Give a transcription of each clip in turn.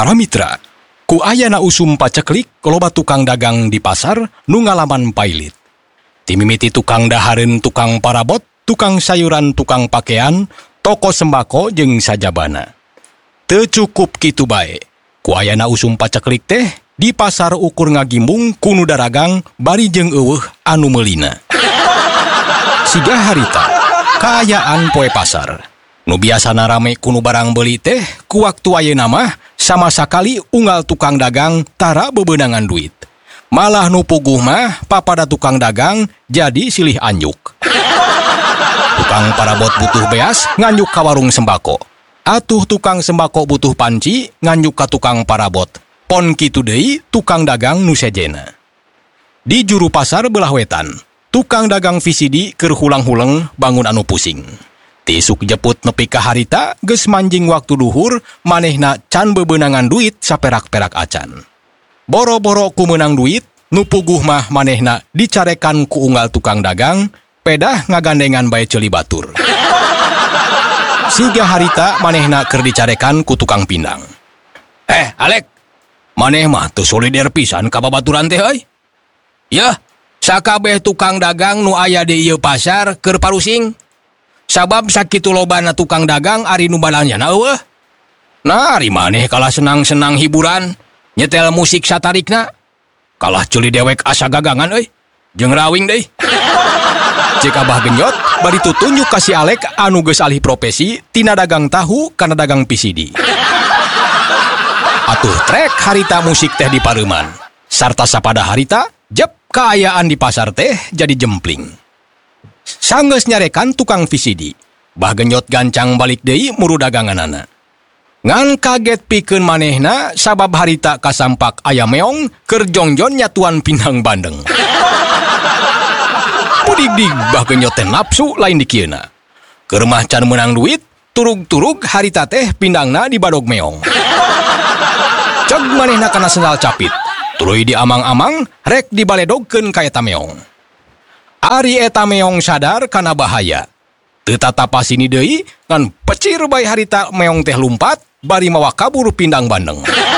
Para mitra, ku ayana usum paceklik loba tukang dagang di pasar nu ngalaman pailit. Timimiti tukang dahareun, tukang parabot, tukang sayuran, tukang pakaian, toko sembako jeung sajabana. Teu cukup kitu bae. Ku ayana usum paceklik teh di pasar ukur ngagimbung kunu daragang bari jeung eueuh anu meulina. Siga harita kaayaan poe pasar. Nu biasana rame kunu barang beuli teh ku waktu ayeuna mah sama sakali unggal tukang dagang tara bebeunangan duit. Malah nu puguh mah papada tukang dagang jadi silih anjuk. Tukang parabot butuh beas nganjuk ka warung sembako. Atuh tukang sembako butuh panci nganjuk ka tukang parabot. Pon kitu deui tukang dagang nu sejena. Di juru pasar belah wetan, tukang dagang VCD keur hulang-huleng bangun anu pusing. Tisuk jeput nepi ka harita geus manjing waktu duhur manehna can bebeunangan duit saperak-perak acan. Boro-boro ku meunang duit, nu puguh mah manehna dicarekan ku unggal tukang dagang, pedah ngagandengan bae ceuli batur. Siga harita manehna keur dicarekan ku tukang pindang. Alek, maneh mah teu solider pisan ka babaturan teh euy. Yah, sakabeh tukang dagang nu aya di ieu pasar keur parusing. Sabab sakitu lobana tukang dagang ari nu balanyana eueuh. Nah, ari maneh kalah senang-senang hiburan, nyetel musik satarikna. Kalah ceuli dewek asa gagangan euy. Jeung rawing deui. Cek Abah Genyot bari tutunjuk ka si Alek anu geus alih profesi tina dagang tahu kana dagang PCD. Atuh trek harita musik teh di pareuman. Sarta sapada harita jep kaayaan di pasar teh jadi jempling. Sanggeus nyarekan tukang VCD, Bah Genyot gancang balik deui muru daganganana. Ngan kaget pikeun manehna sabab harita kasampak aya meong keur jongjon nyatuan pindang bandeng. Pudig-dig Bah Genyot teh napsu lain di kieuna. Keur mah can meunang duit, turug-turug harita teh pindangna dibadog meong. Ceg manehna kana sendal capit, tuluy di amang-amang rek dibaledogkeun ka eta meong. Ari eta meong sadar kana bahaya. Teu tatapa sini deui ngan pecir bae harita meong teh lumpat bari mawa kabur pindang bandeng.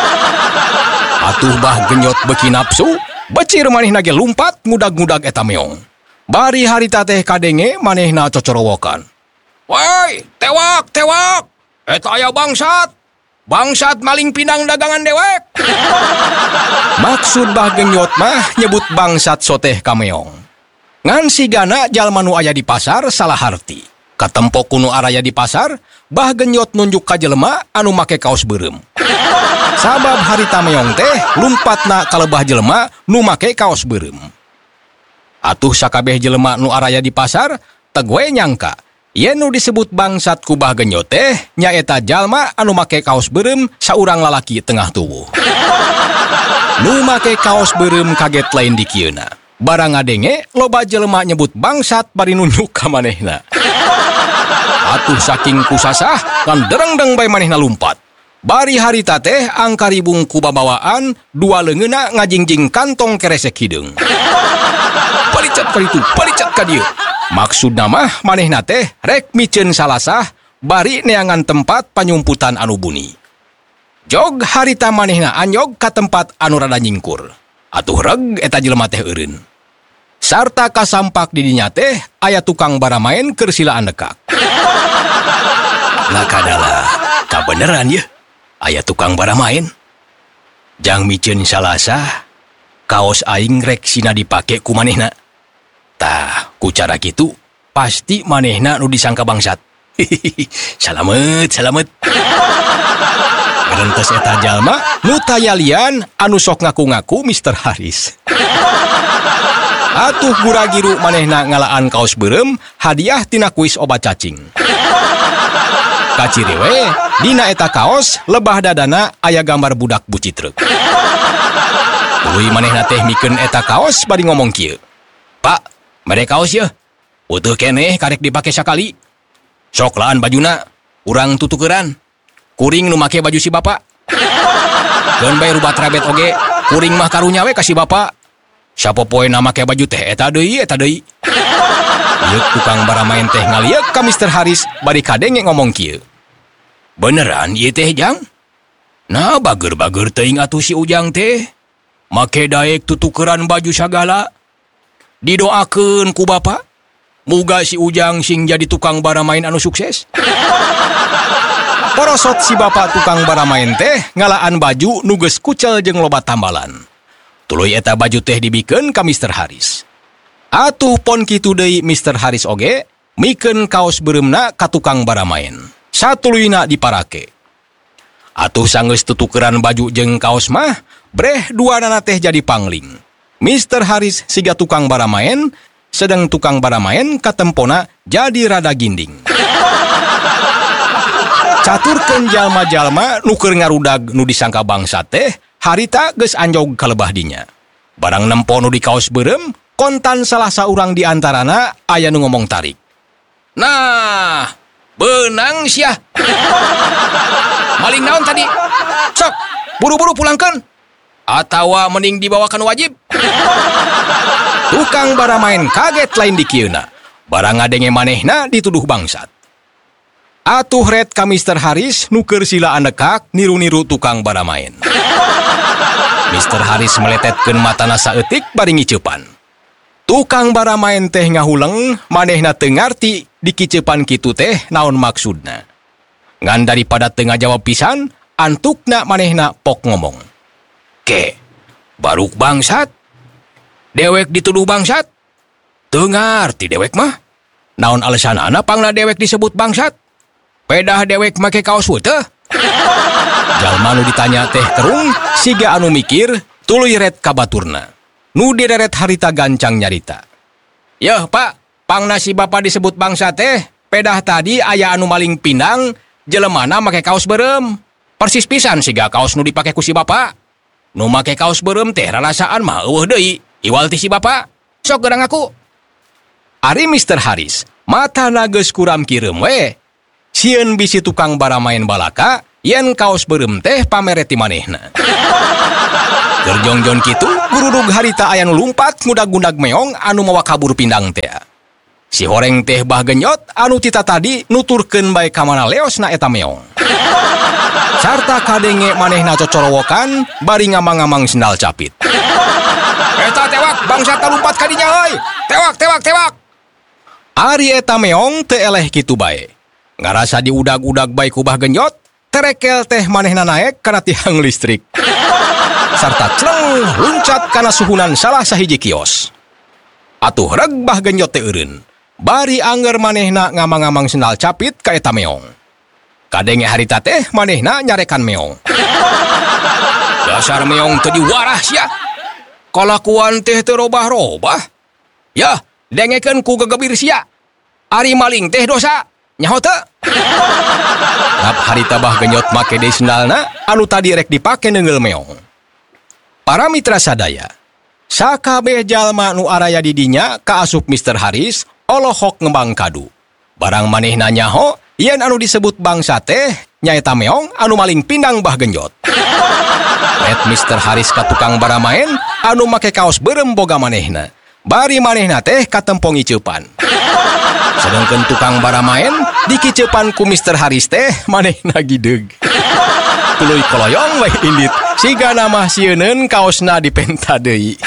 Atuh Bah Genyot beuki napsu, becir manehna ge lumpat ngudag-ngudag eta meong. Bari harita teh kadenge manehna cocorowokan. "Woi, tewak! Eta aya bangsat! Bangsat maling pindang dagangan dewek!" Maksud Bah Genyot mah nyebut bangsat soteh ka meong. Ngan sigana jalma nu aya di pasar salah harti. Katempo kuno araya di pasar, Bah Genyot nunjuk ka jelema anu make kaos beureum. Sabab harita meong teh lumpatna kalebah jelema nu make kaos beureum. Atuh sakabeh jelema nu araya di pasar teu we nyangka yen nu disebut bangsat ku Bah Genyot teh nyaeta jalma anu make kaos beureum saurang lalaki tengah tubuh. Nu make kaos beureum kaget lain di kieuna. Barang ngadenge loba jelema nyebut bangsat bari nunjuk ka manehna. Atuh saking kusasah kan dereng-deng bae manehna lumpat. Bari harita teh angkaribung ku babawaan dua leungeuna ngajingjing kantong keresek hideung. Palicet ka dieu. Maksudna mah manehna teh rek miceun salasah bari neangan tempat panyumputan anu buni. Jog harita manehna anyog ka tempat anu rada nyingkur. Atuh reg eta jelema teh eureun. Sarta kasampak di dinya teh aya tukang baramaen keur silaan dekak. Lah kadalah, kabeneran ye. Aya tukang baramaen. Jang miceun salasah, kaos aing rek sina dipake ku manehna. Tah, ku cara kitu pasti manehna nu disangka bangsat. Salamet. Rentes eta jalma nu tayalian anu sok ngaku-ngaku Mr. Haris. Atuh gura-giru manehna ngalaan kaos beureum hadiah tina kuis obat cacing. Kaciri we, dina eta kaos lebah dadana aya gambar budak bucitrek. Tuluy manehna teh mikeun eta kaos bari ngomong kieu. "Pak, mere kaos ye. Utuh keneh karek dipake sakali. Sok laan bajuna, urang tutukeran. Kuring nu make baju si bapak. Keun bae rubat rabet oge, kuring mah karunya we ka si bapak. Sapopoena make baju teh eta deui. Ieu tukang baramaen teh ngaliek ka Mr. Haris bari kadenge ngomong kieu. "Beneran ieu teh Jang?" Nah, bager-bager teuing atuh si Ujang teh. Make daek tutukeran baju sagala. Didoakeun ku Bapa. Muga si Ujang sing jadi tukang baramain anu sukses. Porosot si Bapa tukang baramain teh ngalaan baju nu geus kucel jeung loba tambalan. Tuluy eta baju teh dibikeun ka Mr. Haris. Atuh pon kitu deui Mr. Haris oge mikeun kaos beureumna ka tukang baramain. Satuluyna diparake. Atuh sanggeus tutukeran baju jeung kaos mah, breh duanana teh jadi pangling. Mr. Haris siga tukang baramain, sedang tukang baramain katempona jadi rada ginding. Caturkeun jalma-jalma nu keur ngarudag nu disangka bangsa teh, harita geus anjog kalebah dinya. Barang nempo nu di kaos beureum, kontan salah saurang di antarana aya nu ngomong tarik. Nah, benang sia. Maling naon tadi? Sok, buru-buru pulangkan. Atawa mending dibawakan wajib. Tukang baramain kaget lain di kieuna. Barang ngadenge manehna dituduh bangsat. Atuh red ka Mr. Haris nuker sila anekak niru-niru tukang baramain. Mr. Haris meletetkeun matana saeutik bari ngiceupan. Tukang baramain teh ngahuleng, manehna teu ngarti di kiceupan kitu teh naon maksudna. Ngan daripada teu ngajawab pisan, antukna manehna pok ngomong. Ke, baruk bangsat? Dewek dituduh bangsat? Teu ngarti dewek mah. Naon alesanana pangna dewek disebut bangsat? Pedah dewek make kaos weuteuh? Jalma nu ditanya teh terung, siga anu mikir, tuluy red ka baturna. Nu direret harita gancang nyarita. Yeuh Pak, pangna si Bapa disebut bangsa teh, pedah tadi aya anu maling pindang, jelemana make kaos beureum. Persis pisan siga kaos nu dipake ku si Bapa. Nu make kaos beureum teh rarasaan mah eueuh deui, iwal ti si Bapa. Sok geurang aku. Ari Mr. Haris, matana geus kuram kireum we. Sieun bisi tukang baramain balaka, yen kaos beureum teh pamere ti manehna. Keur jongjon kitu, gurudug harita aya nu lumpat ngudag-gundag meong anu mawa kabur pindang teh. Si horeng teh bah genyot anu tita tadi nuturkeun bae ka mana leosna eta meong. Sarta kadenge manehna cocorowokan bari ngamang-ngamang sendal capit. Eta tewak bangsa lumpat ka dinya euy. Tewak. Ari eta meong teu eleh kitu bae. Ngarasa diudag-udag bae ku bah genyot, terekel teh manehna naek kana tiang listrik. Sarta cleng luncat kana suhunan salah sahiji kios. Atuh reg bah genyot teh eureun. Bari anger manehna ngamang-ngamang sendal capit ka eta meong. Kadenge harita teh manehna nyarekan meong. Dasar meong teu diwarah sia. Kalakuan teh teu robah-robah. Yah, dengekeun ku gegebir sia. Ari maling teh dosa. Nyaho teu? Rap harita bah genyot make deui sendalna anu tadi rek dipake neungeul meong. Para mitra sadaya, sakabeh jalma nu araya di dinya kaasup Mr. Haris olohok ngembang kadu. Barang manehna nyaho, yen anu disebut bangsa teh nyaeta meong anu maling pindang bah genjot. Red Mr. Haris ka tukang baramain anu make kaos beureum boga manehna. Bari manehna teh katempong ngiceupan. Sedengkeun tukang baramain dikiceupan ku Mr. Haris teh manehna gideug. Tuluy koloyong we indit siga nama sieuneun kaosna dipenta deui.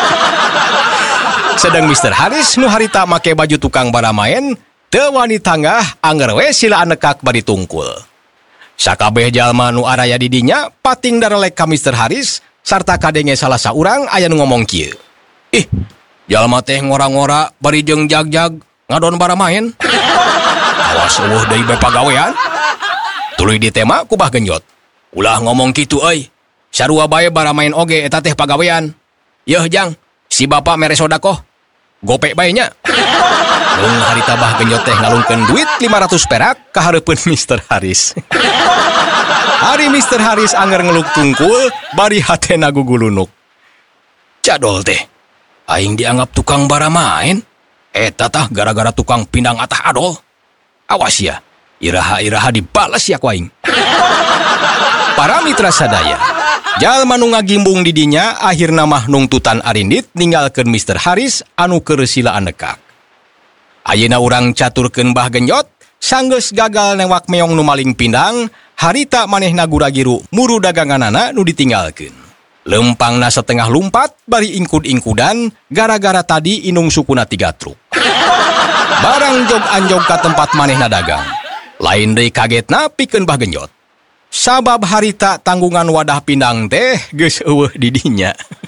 Sedang Mr. Haris nu harita make baju tukang baramain teu wani tanggah anger we sila anekak bari tungkul. Sakabeh jalma nu araya di dinya pating darelek ka Mr. Haris sarta kadenge salah saurang aya nu ngomong kieu. Ih, jalma teh ngora-ngora bari jeung jag-jag ngadon baramain. Awas eueuh deui bae pagawean. Tuluy ditema ku bah genjot. Ulah ngomong kitu euy. Sarua bae baramain oge eta teh pagawean. Yeuh Jang, si Bapa mere sodakoh. Gope bae nya. Lung harita bah genjot teh ngalungkeun duit 500 perak ka hareupeun Mr. Haris. Ari Mr. Haris anger ngeluk tungkul bari hatena gugulunuk. Cadol teh. Aing dianggap tukang baramain. Eta tah gara-gara tukang pindang atah adol. Awas ya. Iraha-iraha dibalas ya ku aing. Para mitra sadaya, jalma nu ngagimbung di dinya akhirna mah nungtutan arindit ninggalkeun Mr. Haris anu keur sila anekak. Ayeuna urang caturkeun bah genjot, sanggeus gagal newak meong nu maling pindang, harita manehna gura-giru muru daganganana nu ditinggalkeun. Lempangna setengah lumpat bari ingkud-ingkudan gara-gara tadi inung sukuna 3 truk. Barang jog-anjog ka tempat manehna dagang. Lain deui kagetna pikeun Bah Genjot. Sabab harita tanggungan wadah pindang teh geus eueuh di dinya.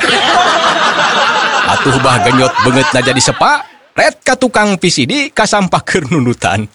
Atuh Bah Genjot beungeutna jadi sepa, ret ka tukang PCD kasampah keur nunutan.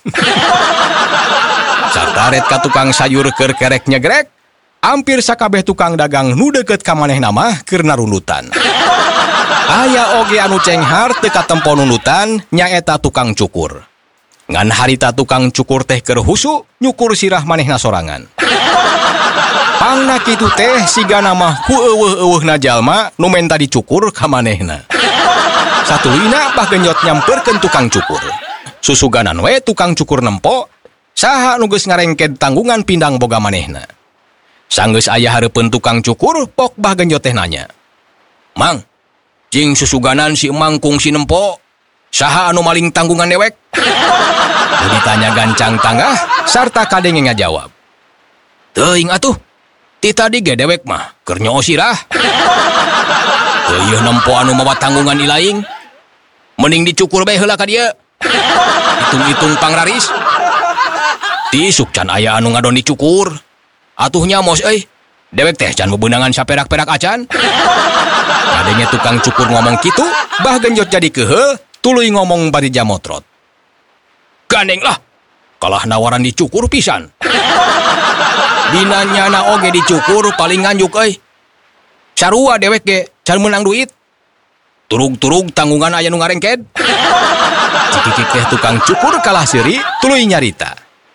Sarta ret ka tukang sayur keur kerek nyegrek, hampir sakabeh tukang dagang nu deukeut ka manehna mah keur narunutan. Aya oge anu cenghar teu katempo nunutan nyaeta tukang cukur. Ngan harita tukang cukur teh keur husu nyukur sirah manehna sorangan. Pangna kitu teh sigana mah ku eueuh-eueuhna jalma nu menta dicukur ka manehna. Satulina Bah Genjot nyamperkeun tukang cukur. Susuganan we tukang cukur nempo saha nu geus ngarengked tanggungan pindang boga manehna. Sanggeus aya hareupeun tukang cukur pok Bah Genjot teh nanya. "Mang, jing susuganan si emang kung si nempo, saha anu maling tanggungan dewek?" Ditanya gancang tangah, sarta kadenge ngajawab. "Teuing atuh, ti tadi ge dewek mah, keur nyoo sirah. Teu ieu nempo anu mawa tanggungan ilaing. Mending dicukur bae heula ka dieu. Hitung-hitung pangraris. Tisuk can aya anu ngadon dicukur. Atuh nyamos euy, dewek teh can bebeunangan saperak-perak acan." Kadenge tukang cukur ngomong kitu, Bah Genjot jadi keheul, tuluy ngomong bari jamotrot. "Gandeng lah, kalah nawaran dicukur pisan. Dina nyana oge dicukur paling nganjuk euy. Sarua dewek ge can meunang duit. Turug-turug tanggungan aya nu ngarengked." Cikikik teh tukang cukur kalah seuri tuluy nyarita.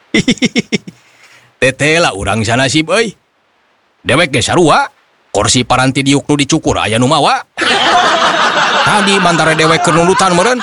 "Teteh lah urang sanasib euy. Dewek ge sarua, kursi paranti diuk nu dicukur aya nu mawa. Tadi mantara dewek keur nunutan meureun."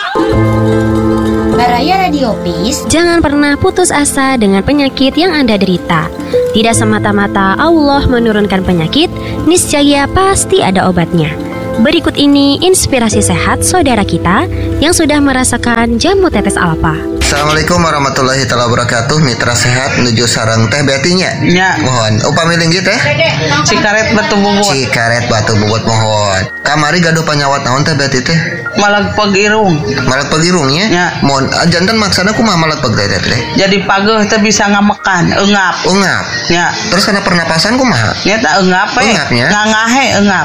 Baraya Radio Peace. Jangan pernah putus asa dengan penyakit yang Anda derita. Tidak semata-mata Allah menurunkan penyakit, niscaya pasti ada obatnya. Berikut ini inspirasi sehat saudara kita yang sudah merasakan jamu tetes alpa. Assalamualaikum warahmatullahi wabarakatuh. Mitra sehat menuju sareng teh betinya. Ya. Mohon upami linggih teh. Cikaret batu bubut. Cikaret batu bubut mohon. Kamari gaduh panyawat naon teh beti teh? Malegpeg irung. Malegpeg irung nya? Ya. Mohon janten maksana kumaha malegpeg teh? Jadi pageuh teh bisa ngamekan, eungap. Eungap. Ya. Terus kana pernapasan kumaha? Nya teh eungap we. Eungapnya? Ngangahe eungap.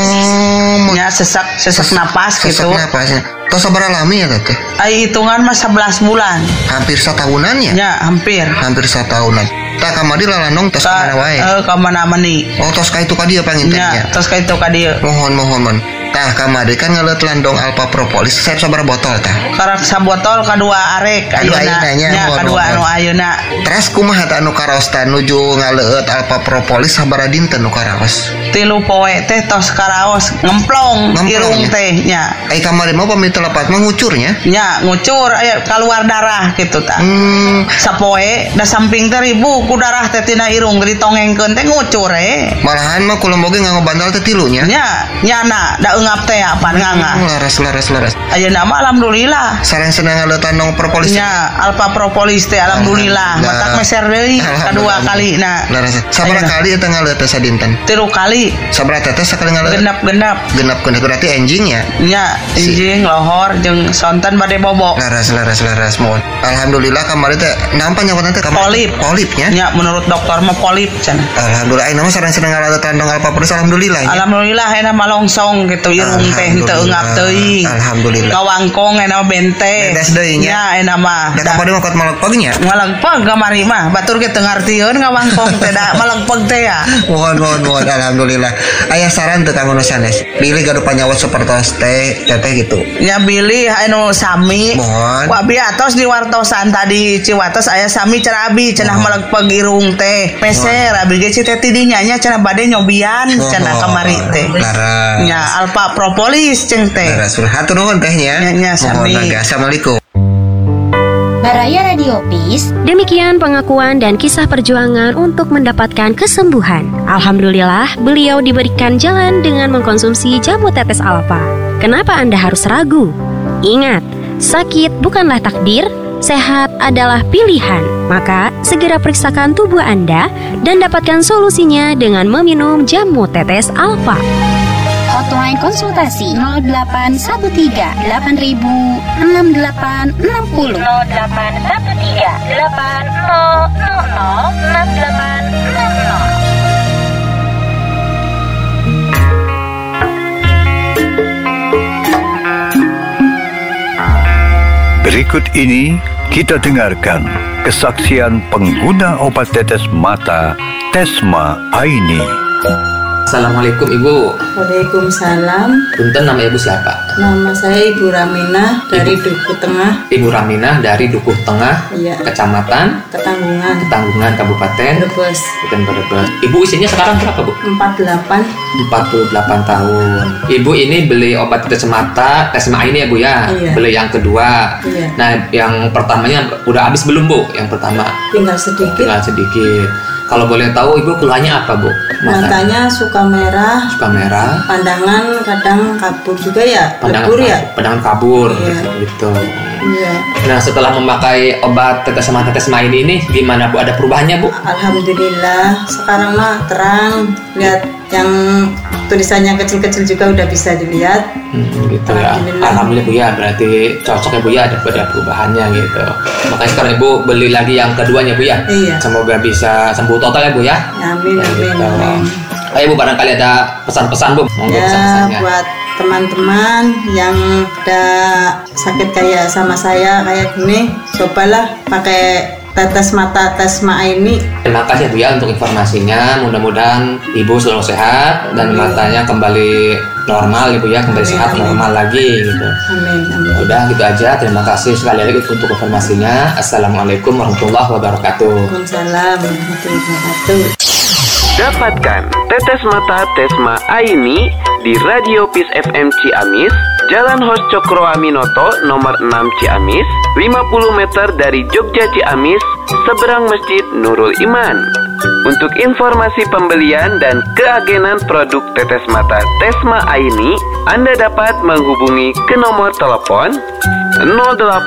Oh. Nya sesak napas gitu. Sesak napasnya. Tos sabaraha lami ya teh? Ai hitungan mah 11 bulan. Hampir satahunan ya? Ya, hampir. Hampir satahunan. Tah kamari lalanong tos kamana wae? Ka mana-mani. Oh, tos ka itu ka dieu pangintennya. Ya, tos ka itu ka dieu. Mohon. Tah kamari kan ngeleut landong alpa propolis. Saya sabaraha botol tah? Karak sabotol kadua arek ayeuna. Nya kadua anu ayeuna. Terus kumaha tah anu karaos tah nuju ngaleut alpa propolis sabaraha dinten nu karaos? 3 poe teh tos karaos ngemplong irung teh nya. Ai kamari mah pami telepat mah ngucurnya? Nya ngucur aya keluar darah gitu tah. Sapoe da samping teh ribu ku darah teh tina irung ditongengkeun teh ngucur Malahan mah kula boge nganggo bantal teh 3 nya. Nya nyana da eungap teh apaan ngangah. Laras. Ayeuna mah alhamdulillah. Sareng senang ngaleut landong propolis. Nya alpa propolis teh alhamdulillah. Matak meser deui kadua kali na. Laras. Sabaraha kali eta ngaleut teh sadinten? 3 kali. Sabaraha tetes sakali ngaleut? Genep berarti enjingnya. Nya enjing lohor jeung sonten bade bobo. Laras mohon. Alhamdulillah kamari teh naon panyawatna teh kamari? Polipnya? Ya menurut dokter mah polip cenah. Alhamdulillah ayeuna mah sareng seneng ngaleut landong alpa propolis alhamdulillah. Alhamdulillah ayeuna mah longsong gitu irung teh teu eungap teuing. Alhamdulillah. Ngawangkong ayeuna mah bente. Bedes deui nya. Ya ayeuna mah. Da kapade mah kot malegpegnya. Malegpeg kamari mah batur ge teu ngartieun ngawangkong teh da malegpeg teh ya. Mohon alhamdulillah. Aya saran teu kanggo nu sanes? Pilih gaduh panyawat sapertos teh gitu. Nya bilih anu sami. Mohon. Ku abi atos di wartosan tadi Ciwates aya sami cenah abi cenah malegpeg irung teh. Peser abi ge teh tidinya nya cenah bade nyobian cenah kamari teh. Nya alpa propolis ceng teh. Hatur nuhun tehnya. Nya sami. Assalamualaikum. Baraya Radio Peace. Demikian pengakuan dan kisah perjuangan untuk mendapatkan kesembuhan. Alhamdulillah, beliau diberikan jalan dengan mengkonsumsi jamu tetes alpa. Kenapa Anda harus ragu? Ingat, sakit bukanlah takdir, Sehat adalah pilihan, maka segera periksakan tubuh Anda dan dapatkan solusinya dengan meminum jamu tetes Alfa. Hotline konsultasi 0813 8000 6860 0813 8000 6860. Berikut ini kita dengarkan kesaksian pengguna obat tetes mata Tesma Aini. Assalamualaikum Ibu. Waalaikumsalam. Punten, nama Ibu siapa? Nama saya Ibu Raminah dari Dukuh Tengah. Ibu Raminah dari Dukuh Tengah, Iya. Kecamatan Ketanggungan, Kabupaten Brebes. Brebes. Ibu usianya sekarang berapa, Bu? 48. 48 tahun. Ibu ini beli obat tetes mata Tesma ini ya, Bu ya? Iya. Beli yang kedua. Iya. Nah, yang pertamanya udah habis belum, Bu? Yang pertama Tinggal sedikit. tinggal sedikit. Kalau boleh tahu Ibu keluhannya apa, Bu? Matanya suka merah, suka merah, pandangan kadang kabur juga ya, lebur ya. pandangan kabur, Iya. gitu. Iya. Nah, setelah memakai obat tetes mata Tesma ini gimana, Bu? Ada perubahannya, Bu? Alhamdulillah, sekarang mah terang. Lihat yang tulisannya kecil-kecil juga udah bisa dilihat. Gitu ya. Alhamdulillah, Bu ya. Berarti cocok ya, Bu ya, ada perubahannya gitu. Makanya sekarang Ibu beli lagi yang keduanya, Bu ya. Iya. Semoga bisa sembuh total ya, Bu ya. Amin, Ya, amin, gitu. amin. Ayo, Bu, barangkali ada pesan-pesan, Bu. Monggo Ya, pesan-pesannya. buat teman-teman yang ada sakit kayak sama saya kayak gini, cobalah pakai tetes mata Tesma ini. Terima kasih, Bu ya, untuk informasinya. Mudah-mudahan Ibu selalu sehat dan matanya kembali normal, Ibu ya, kembali sehat normal lagi gitu. Amin, amin. Udah gitu aja. Terima kasih sekali lagi untuk informasinya. Assalamualaikum warahmatullahi wabarakatuh. Waalaikumsalam warahmatullahi wabarakatuh. Dapatkan tetes mata Tesma Aini di Radio Peace FM Ciamis, Jalan Hos Cokro Aminoto nomor 6 Ciamis, 50 meter dari Jogja Ciamis, seberang Masjid Nurul Iman. Untuk informasi pembelian dan keagenan produk tetes mata Tesma Aini, Anda dapat menghubungi ke nomor telepon 08